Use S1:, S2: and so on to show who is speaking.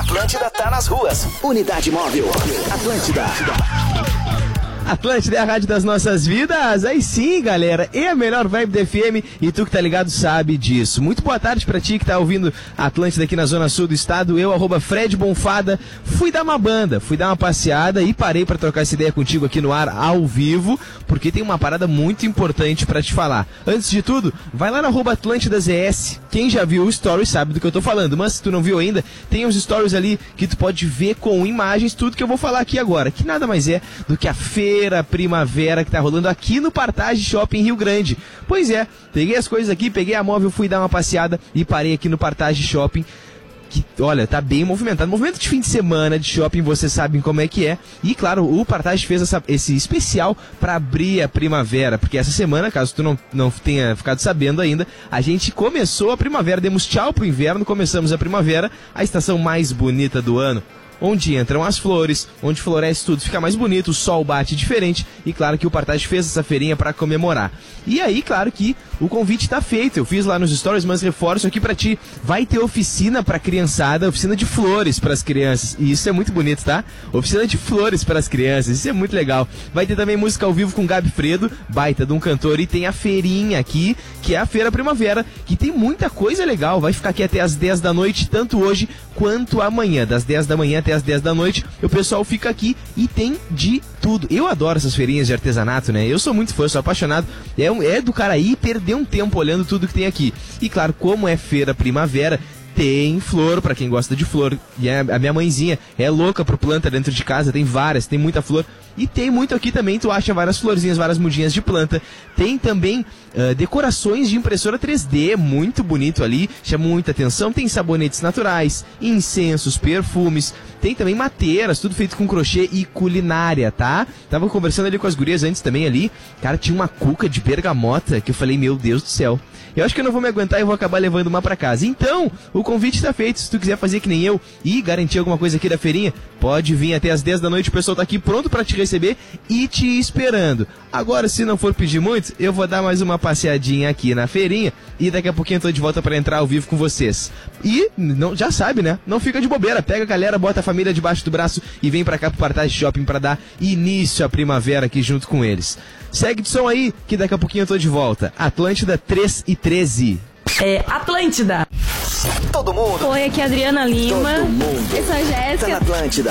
S1: Atlântida tá nas ruas. Unidade móvel. Atlântida.
S2: Atlântida é a rádio das nossas vidas, aí sim, galera, é a melhor vibe da FM e tu que tá ligado sabe disso. Muito boa tarde pra ti que tá ouvindo Atlântida aqui na zona sul do estado, eu, @Fred Bonfada, fui dar uma passeada e parei pra trocar essa ideia contigo aqui no ar ao vivo, porque tem uma parada muito importante pra te falar. Antes de tudo, vai lá na @AtlântidaZS, quem já viu o story sabe do que eu tô falando, mas se tu não viu ainda, tem uns stories ali que tu pode ver com imagens, tudo que eu vou falar aqui agora, que nada mais é do que a feira primavera que tá rolando aqui no Partage Shopping Rio Grande. Pois é, peguei as coisas aqui, peguei a móvel, fui dar uma passeada e parei aqui no Partage Shopping, que, olha, tá bem movimentado. Movimento de fim de semana de shopping, vocês sabem como é que é. E, claro, o Partage fez esse especial pra abrir a primavera, porque essa semana, caso tu não tenha ficado sabendo ainda, a gente começou a primavera, demos tchau pro inverno, começamos a primavera, a estação mais bonita do ano, onde entram as flores, onde floresce tudo, fica mais bonito, o sol bate diferente, e claro que o Partage fez essa feirinha para comemorar. E aí, claro que o convite tá feito, eu fiz lá nos stories, mas reforço aqui pra ti, vai ter oficina pra criançada, oficina de flores pras crianças, e isso é muito bonito, tá? Oficina de flores pras crianças, isso é muito legal. Vai ter também música ao vivo com Gabi Fredo, baita de um cantor, e tem a feirinha aqui, que é a Feira Primavera, que tem muita coisa legal, vai ficar aqui até as 10 da noite, tanto hoje quanto amanhã, das 10 da manhã até as 10 da noite, o pessoal fica aqui e tem de tudo. Eu adoro essas feirinhas de artesanato, né? Eu sou muito fã, sou apaixonado. É do cara aí perder um tempo olhando tudo que tem aqui. E claro, como é feira primavera, tem flor, pra quem gosta de flor. E a minha mãezinha é louca por planta dentro de casa, tem várias, tem muita flor. E tem muito aqui também, tu acha várias florzinhas, várias mudinhas de planta. Tem também decorações de impressora 3D, muito bonito ali, chama muita atenção. Tem sabonetes naturais, incensos, perfumes. Tem também mateiras, tudo feito com crochê e culinária, tá? Tava conversando ali com as gurias antes também ali. Cara, tinha uma cuca de bergamota que eu falei, meu Deus do céu. Eu acho que eu não vou me aguentar e vou acabar levando uma pra casa. Então, o convite tá feito. Se tu quiser fazer que nem eu e garantir alguma coisa aqui da feirinha, pode vir até as 10 da noite. O pessoal tá aqui pronto pra te receber e te esperando. Agora, se não for pedir muito, eu vou dar mais uma passeadinha aqui na feirinha e daqui a pouquinho eu tô de volta pra entrar ao vivo com vocês. E, já sabe, né? Não fica de bobeira. Pega a galera, bota a família debaixo do braço e vem pra cá pro Partage Shopping pra dar início à primavera aqui junto com eles. Segue de som aí, que daqui a pouquinho eu tô de volta. Atlântida 3 e 13.
S3: É Atlântida.
S1: Todo mundo.
S3: Oi, aqui é a Adriana Lima.
S1: Todo mundo.
S3: Eu sou a Jéssica.
S1: Tá na Atlântida.